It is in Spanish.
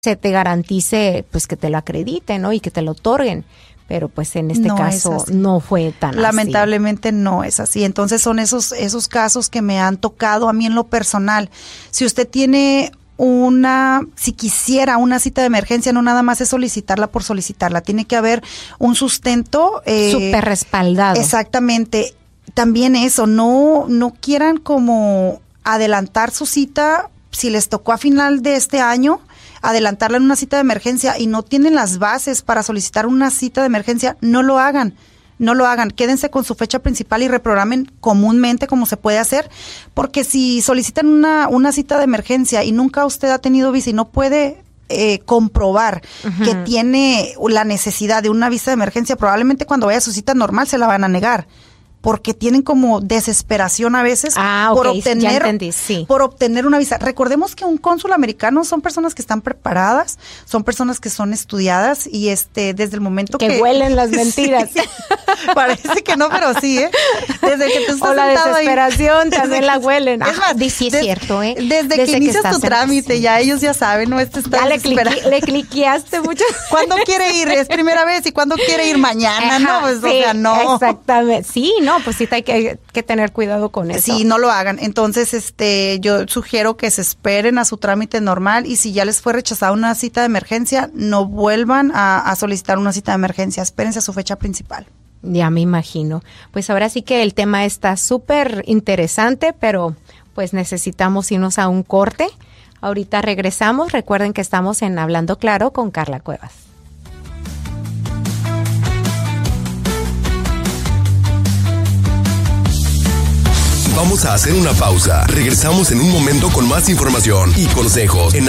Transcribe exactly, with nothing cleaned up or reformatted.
se te garantice pues que te lo acrediten, ¿no? Y que te lo otorguen. Pero pues en este no caso no fue tan Lamentablemente así. no es así. Entonces son esos, esos casos que me han tocado a mí en lo personal. Si usted tiene una, si quisiera una cita de emergencia, no nada más es solicitarla por solicitarla, tiene que haber un sustento. Eh, Súper respaldado. Exactamente. También eso, no, no quieran como adelantar su cita, si les tocó a final de este año, adelantarla en una cita de emergencia y no tienen las bases para solicitar una cita de emergencia, no lo hagan, no lo hagan, quédense con su fecha principal y reprogramen comúnmente como se puede hacer, porque si solicitan una, una cita de emergencia y nunca usted ha tenido visa y no puede eh, comprobar uh-huh. que tiene la necesidad de una visa de emergencia, probablemente cuando vaya a su cita normal se la van a negar. Porque tienen como desesperación a veces ah, por okay, obtener ya entendí, sí. por obtener una visa. Recordemos que un cónsul americano son personas que están preparadas, son personas que son estudiadas y este desde el momento que que huelen las mentiras. Sí, parece que no, pero sí, ¿eh? Desde que tú estás o la desesperación ahí, también la huelen. Es más, sí es des, cierto, ¿eh? Desde, desde que inicias tu trámite, sí. ya ellos ya saben, no este está ya le, cliqui, le cliqueaste mucho. ¿Cuándo quiere ir? Es primera vez y ¿cuándo quiere ir? Mañana, Ajá, no, pues sí, o sea, no. Exactamente. Sí, no, pues sí hay que que tener cuidado con eso. Sí, no lo hagan. Entonces, este, yo sugiero que se esperen a su trámite normal y si ya les fue rechazada una cita de emergencia, no vuelvan a, a solicitar una cita de emergencia. Espérense a su fecha principal. Ya me imagino. Pues ahora sí que el tema está súper interesante, pero pues necesitamos irnos a un corte. Ahorita regresamos. Recuerden que estamos en Hablando Claro con Carla Cuevas. Vamos a hacer una pausa. Regresamos en un momento con más información y consejos en